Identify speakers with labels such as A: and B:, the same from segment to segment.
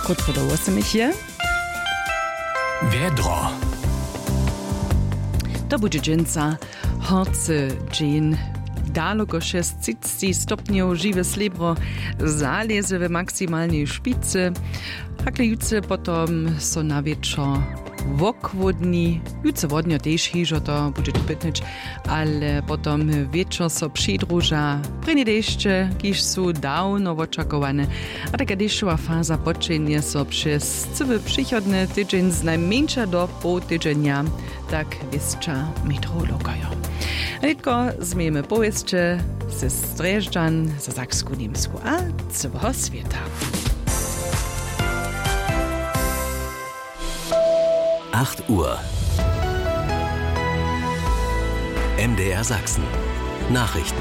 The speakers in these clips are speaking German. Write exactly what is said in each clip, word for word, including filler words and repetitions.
A: Krótko do osem hier.
B: Wiedro.
A: To bude dżęca horce dżen. Daleko šesťdesiat stopňov živé slibro zaleze v maksimálnej špice. Haklejúce potom so na večer wokvodni. Júce vodňo tež hižo to bude to pytnič, ale potom večer so přidruža priny dešte, kiž sú dávno očakované. A taká deštová fáza počenie so přes celý přichodný týždeň z najmenšia do pol týždňa, tak vysča meteorologojo. Lidko zmiemy powieszcze ze Strežďan, ze Saksku-Niemsku a celého sveta.
B: acht Uhr. M D R Sachsen. Nachrichten.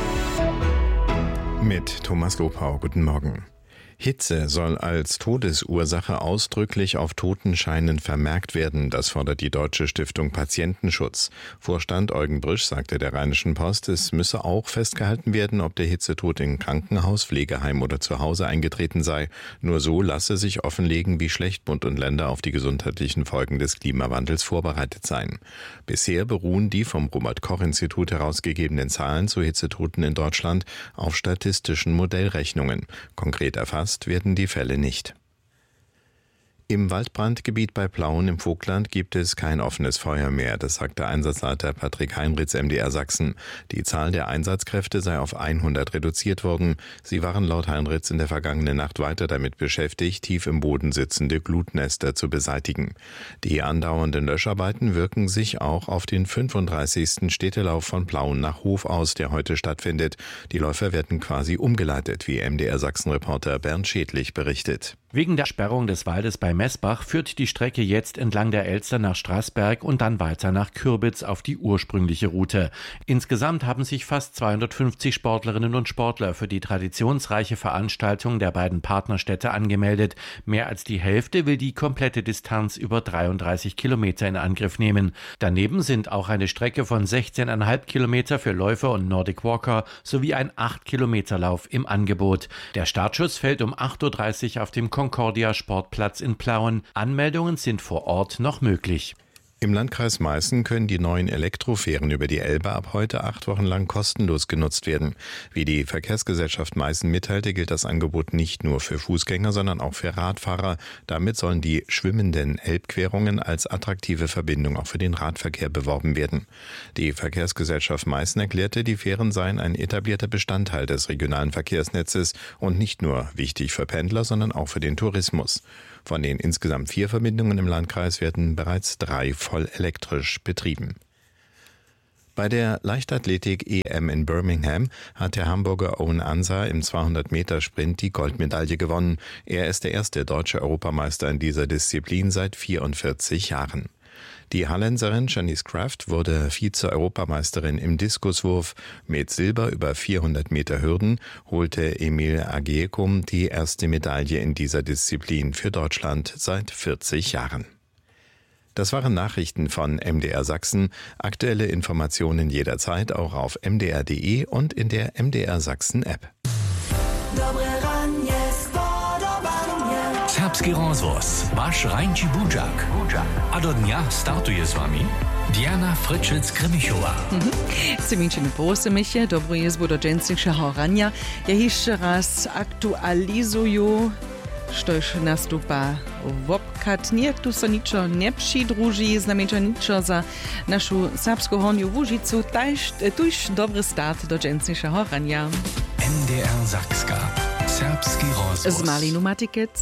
C: Mit Thomas Lopau. Guten Morgen. Hitze soll als Todesursache ausdrücklich auf Totenscheinen vermerkt werden. Das fordert die Deutsche Stiftung Patientenschutz. Vorstand Eugen Brisch sagte der Rheinischen Post, es müsse auch festgehalten werden, ob der Hitzetod in Krankenhaus, Pflegeheim oder zu Hause eingetreten sei. Nur so lasse sich offenlegen, wie schlecht Bund und Länder auf die gesundheitlichen Folgen des Klimawandels vorbereitet seien. Bisher beruhen die vom Robert-Koch-Institut herausgegebenen Zahlen zu Hitzetoten in Deutschland auf statistischen Modellrechnungen. Konkret erfasst werden die Fälle nicht. Im Waldbrandgebiet bei Plauen im Vogtland gibt es kein offenes Feuer mehr, das sagte Einsatzleiter Patrick Heinrichs M D R Sachsen. Die Zahl der Einsatzkräfte sei auf hundert reduziert worden. Sie waren laut Heinrichs in der vergangenen Nacht weiter damit beschäftigt, tief im Boden sitzende Glutnester zu beseitigen. Die andauernden Löscharbeiten wirken sich auch auf den fünfunddreißigsten Städtelauf von Plauen nach Hof aus, der heute stattfindet. Die Läufer werden quasi umgeleitet, wie M D R Sachsen-Reporter Bernd Schädlich berichtet.
D: Wegen der Sperrung des Waldes bei Messbach führt die Strecke jetzt entlang der Elster nach Straßberg und dann weiter nach Kürbitz auf die ursprüngliche Route. Insgesamt haben sich fast zweihundertfünfzig Sportlerinnen und Sportler für die traditionsreiche Veranstaltung der beiden Partnerstädte angemeldet. Mehr als die Hälfte will die komplette Distanz über dreiunddreißig Kilometer in Angriff nehmen. Daneben sind auch eine Strecke von sechzehn Komma fünf Kilometer für Läufer und Nordic Walker sowie ein acht Kilometer Lauf im Angebot. Der Startschuss fällt um acht Uhr dreißig auf dem Concordia Sportplatz in Plauen. Anmeldungen sind vor Ort noch möglich.
C: Im Landkreis Meißen können die neuen Elektrofähren über die Elbe ab heute acht Wochen lang kostenlos genutzt werden. Wie die Verkehrsgesellschaft Meißen mitteilte, gilt das Angebot nicht nur für Fußgänger, sondern auch für Radfahrer. Damit sollen die schwimmenden Elbquerungen als attraktive Verbindung auch für den Radverkehr beworben werden. Die Verkehrsgesellschaft Meißen erklärte, die Fähren seien ein etablierter Bestandteil des regionalen Verkehrsnetzes und nicht nur wichtig für Pendler, sondern auch für den Tourismus. Von den insgesamt vier Verbindungen im Landkreis werden bereits drei voll elektrisch betrieben. Bei der Leichtathletik-E M in Birmingham hat der Hamburger Owen Ansah im zweihundert Meter Sprint die Goldmedaille gewonnen. Er ist der erste deutsche Europameister in dieser Disziplin seit vierundvierzig Jahren. Die Hallenserin Janice Kraft wurde Vize-Europameisterin im Diskuswurf. Mit Silber über vierhundert Meter Hürden holte Emil Agiekum die erste Medaille in dieser Disziplin für Deutschland seit vierzig Jahren. Das waren Nachrichten von M D R Sachsen. Aktuelle Informationen jederzeit auch auf m d r punkt d e und in der M D R Sachsen App.
B: Serbski rozvoz, vaš Rajnči Budžak. A do dňa startuje s vami Diana Fritschic-Krimichova.
A: Seminčiny posemiche, dobro jezbo do dženstnejšieho rania. Ja ešte raz aktualizujú, štož nastupa vopkat. Nie, tu sa ničo nepřidruží, znamená ničo za našu Serbskú hornú Łužicu. Tuž dobrý start do dženstnejšieho rania.
B: M D R Sakska. Serbski rozvoz.
A: Z Malinu Matikic.